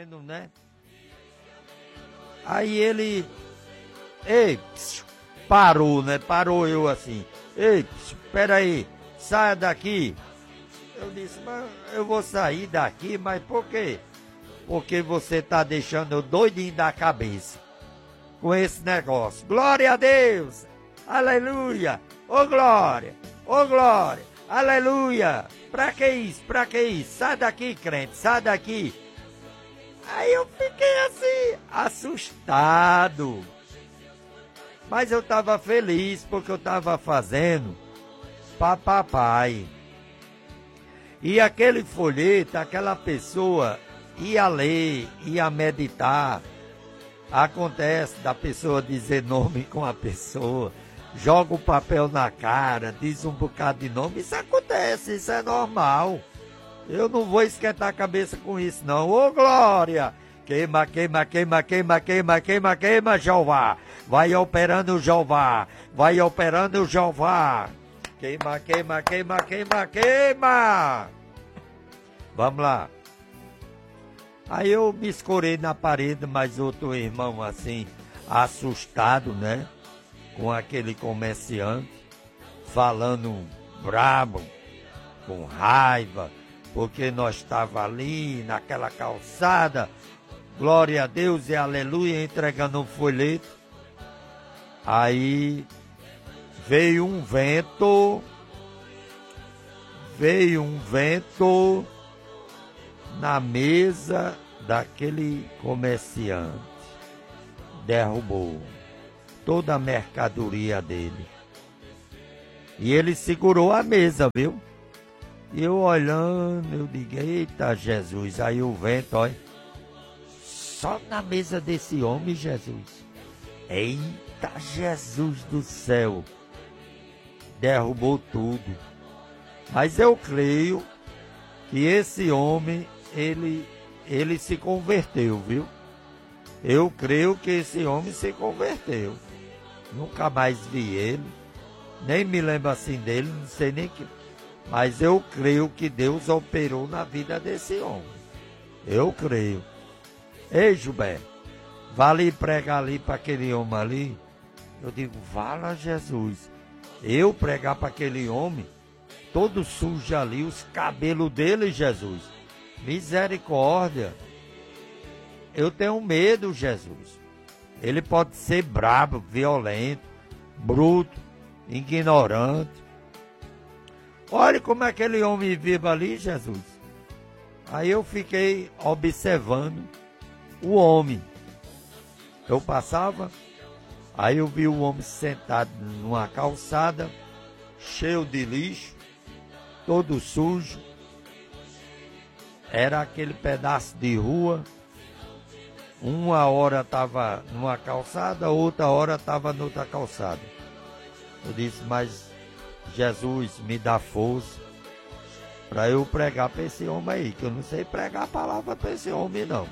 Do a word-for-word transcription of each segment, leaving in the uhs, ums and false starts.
fazendo, né? Aí ele, ei, psiu, parou, né? Parou eu assim, ei, psiu, peraí, saia daqui. Eu disse, mas eu vou sair daqui, mas por quê? Porque você tá deixando eu doidinho da cabeça com esse negócio. Glória a Deus! Aleluia! Ô glória! Ô glória! Aleluia! Pra que isso? Pra que isso? Sai daqui, crente, sai daqui! Aí eu fiquei assim, assustado. Mas eu tava feliz porque eu tava fazendo pra papai. E aquele folheto, aquela pessoa ia ler, ia meditar. Acontece da pessoa dizer nome com a pessoa, joga o papel na cara, diz um bocado de nome. Isso acontece, isso é normal. Eu não vou esquentar a cabeça com isso, não. Ô, glória! Queima, queima, queima, queima, queima, queima, queima, Jeová. Vai operando o Jeová. Vai operando o Jeová. Queima, queima, queima, queima, queima. Vamos lá. Aí eu me escorei na parede, mas outro irmão assim, assustado, né? Com aquele comerciante, falando brabo, com raiva, porque nós estava ali naquela calçada, glória a Deus e aleluia, entregando um folheto. Aí veio um vento, veio um vento na mesa daquele comerciante, derrubou toda a mercadoria dele. E ele segurou a mesa, viu? E eu olhando, eu digo, eita Jesus, aí o vento, olha, só na mesa desse homem, Jesus. Eita Jesus do céu, derrubou tudo. Mas eu creio que esse homem, ele, ele se converteu, viu? Eu creio que esse homem se converteu. Nunca mais vi ele, nem me lembro assim dele, não sei nem que... Mas eu creio que Deus operou na vida desse homem. Eu creio. Ei, Gilberto, vá ali pregar ali para aquele homem ali. Eu digo, vala Jesus. Eu pregar para aquele homem, todo sujo ali, os cabelos dele, Jesus. Misericórdia. Eu tenho medo, Jesus. Ele pode ser brabo, violento, bruto, ignorante. Olha como aquele homem vive ali, Jesus. Aí eu fiquei observando o homem. Eu passava, aí eu vi o homem sentado numa calçada, cheio de lixo, todo sujo. Era aquele pedaço de rua. Uma hora estava numa calçada, outra hora estava noutra calçada. Eu disse, mas Jesus, me dá força para eu pregar para esse homem aí, que eu não sei pregar a palavra para esse homem, não.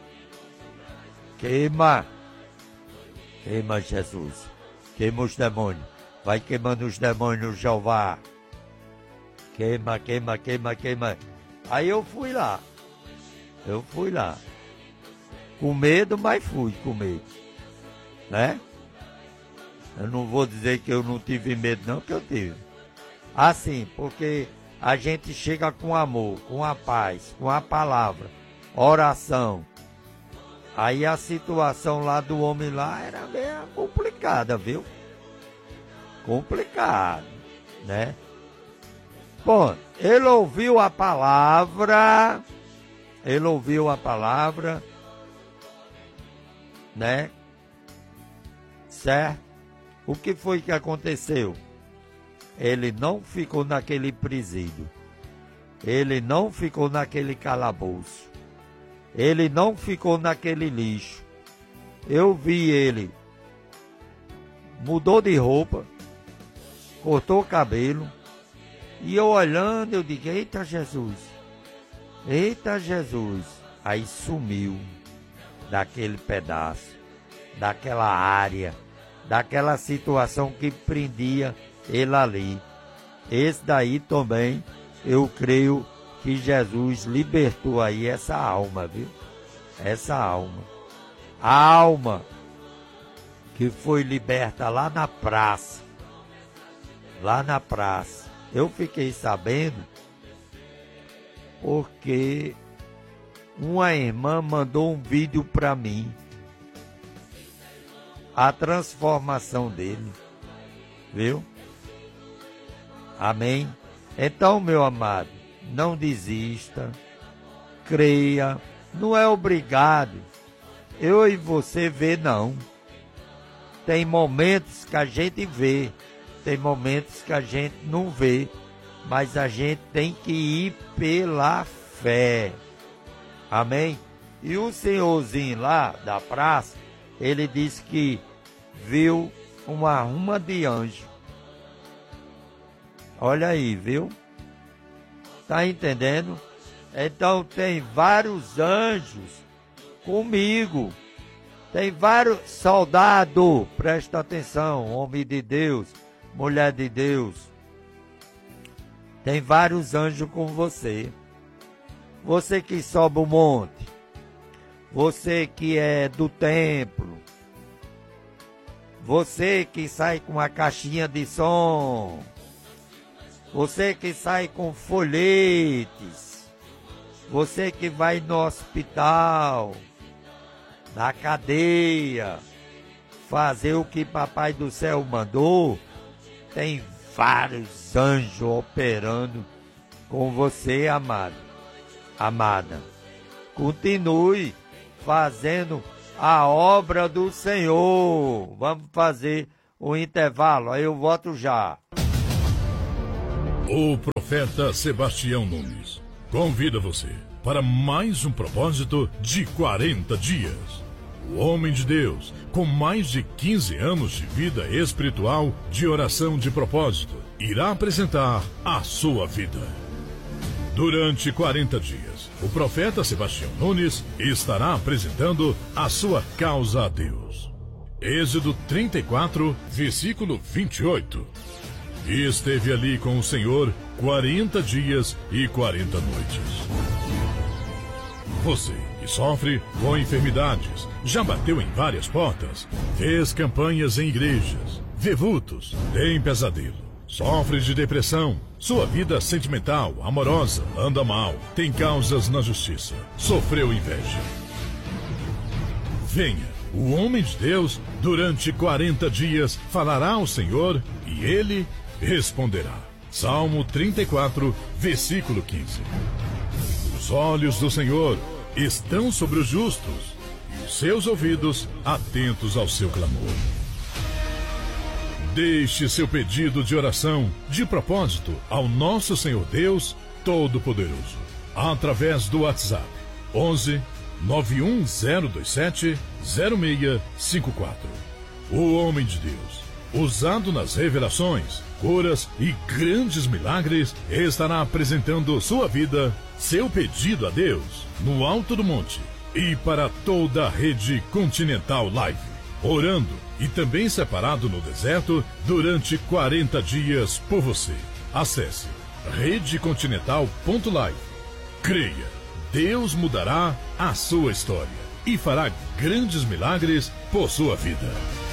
Queima, queima Jesus, queima os demônios, vai queimando os demônios, Jeová. Queima, queima, queima, queima. Aí eu fui lá, eu fui lá. Com medo, mas fui com medo, né? Eu não vou dizer que eu não tive medo, não, que eu tive. Assim, porque a gente chega com amor, com a paz, com a palavra, oração. Aí a situação lá do homem lá era meio complicada, viu? Complicado, né? Bom, ele ouviu a palavra, ele ouviu a palavra, né? Certo? O que foi que aconteceu? Ele não ficou naquele presídio. Ele não ficou naquele calabouço. Ele não ficou naquele lixo. Eu vi ele. Mudou de roupa. Cortou o cabelo. E eu olhando, eu digo, eita Jesus. Eita Jesus. Aí sumiu daquele pedaço, daquela área, daquela situação que prendia ele ali. Esse daí também, eu creio que Jesus libertou aí essa alma, viu? essa alma. A alma que foi liberta lá na praça. Lá na praça. Eu fiquei sabendo porque uma irmã mandou um vídeo para mim. A transformação dele. Viu? Amém? Então, meu amado, não desista. Creia. Não é obrigado. Eu e você vê, não. Tem momentos que a gente vê. Tem momentos que a gente não vê. Mas a gente tem que ir pela fé. Amém? E o senhorzinho lá da praça, ele disse que viu uma ruma de anjo. Olha aí, viu? Tá entendendo? Então tem vários anjos comigo. Tem vários soldados, presta atenção, homem de Deus, mulher de Deus. Tem vários anjos com você. Você que sobe o monte. Você que é do templo. Você que sai com a caixinha de som. Você que sai com folhetes. Você que vai no hospital, na cadeia, fazer o que Papai do Céu mandou. Tem vários anjos operando com você, amado, amada. Continue fazendo a obra do Senhor. Vamos fazer o intervalo, aí eu volto já. O profeta Sebastião Nunes convida você para mais um propósito de quarenta dias. O homem de Deus, com mais de quinze anos de vida espiritual, de oração de propósito, irá apresentar a sua vida. Durante quarenta dias, o profeta Sebastião Nunes estará apresentando a sua causa a Deus. Êxodo trinta e quatro, versículo vinte e oito. E esteve ali com o Senhor quarenta dias e quarenta noites. Você que sofre com enfermidades, já bateu em várias portas, fez campanhas em igrejas, vê vultos, tem pesadelo, sofre de depressão, sua vida sentimental, amorosa, anda mal, tem causas na justiça, sofreu inveja. Venha, o homem de Deus, durante quarenta dias, falará ao Senhor e ele responderá. Salmo trinta e quatro, versículo quinze. Os olhos do Senhor estão sobre os justos e os seus ouvidos atentos ao seu clamor. Deixe seu pedido de oração, de propósito, ao nosso Senhor Deus Todo-Poderoso, através do WhatsApp onze, nove um zero dois sete, zero seis cinco quatro. O homem de Deus, usado nas revelações, curas e grandes milagres, estará apresentando sua vida, seu pedido a Deus, no alto do monte e para toda a rede Continental Live, orando e também separado no deserto durante quarenta dias por você. Acesse rede continental ponto live. Creia, Deus mudará a sua história e fará grandes milagres por sua vida.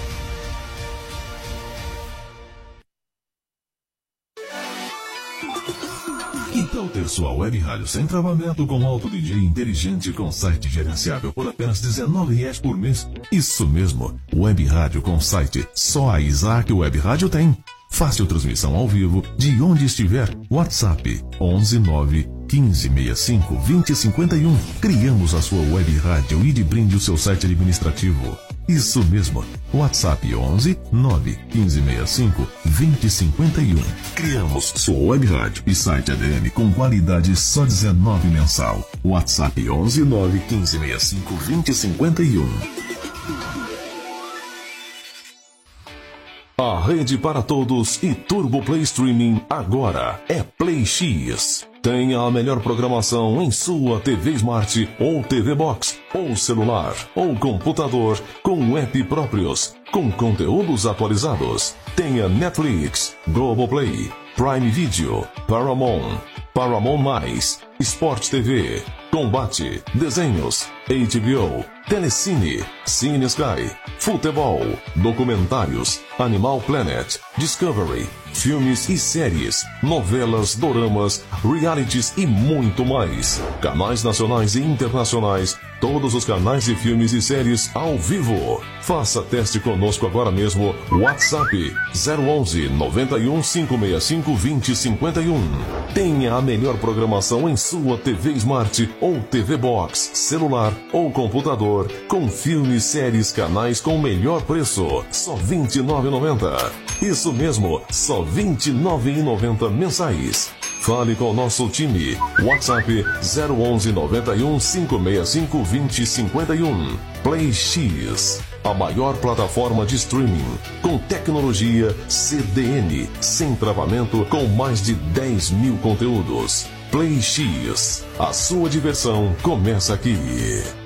Que tal ter sua web rádio sem travamento com alto D J inteligente com site gerenciável por apenas dezenove reais por mês? Isso mesmo, web rádio com site. Só a Isaac Web Rádio tem. Fácil transmissão ao vivo de onde estiver. WhatsApp onze nove quinze sessenta e cinco vinte cinquenta e um. Criamos a sua web rádio e de brinde o seu site administrativo. Isso mesmo, WhatsApp onze nove quinze sessenta e cinco vinte cinquenta e um. Criamos sua web rádio e site A D M com qualidade só dezenove mensal. WhatsApp onze nove quinze sessenta e cinco vinte cinquenta e um. A rede para todos e Turbo Play Streaming agora é Play X. Tenha a melhor programação em sua T V Smart ou T V Box, ou celular, ou computador, com app próprios, com conteúdos atualizados. Tenha Netflix, Globoplay, Prime Video, Paramount, Paramount+, Sport T V, combate, desenhos, H B O, Telecine, Cine Sky, futebol, documentários, Animal Planet, Discovery, filmes e séries, novelas, doramas, realities e muito mais. Canais nacionais e internacionais, todos os canais de filmes e séries ao vivo. Faça teste conosco agora mesmo. WhatsApp zero onze, noventa e um, cinco seis cinco, vinte, cinquenta e um. Tenha a melhor programação em sua T V Smart ou T V Box, celular ou computador, com filmes, séries, canais com melhor preço. Só vinte e nove reais e noventa centavos. Isso mesmo, só vinte e nove reais e noventa centavos mensais. Fale com o nosso time. WhatsApp zero onze, noventa e um, cinco seis cinco, vinte, cinquenta e um. Play X, a maior plataforma de streaming, com tecnologia C D N, sem travamento, com mais de dez mil conteúdos. Play X, a sua diversão começa aqui.